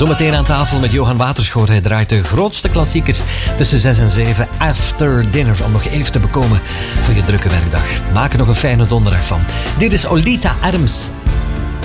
Zometeen aan tafel met Johan Waterschoot. Hij draait de grootste klassiekers tussen 6 en 7 after dinner. Om nog even te bekomen voor je drukke werkdag. Maak er nog een fijne donderdag van. Dit is Olita Adams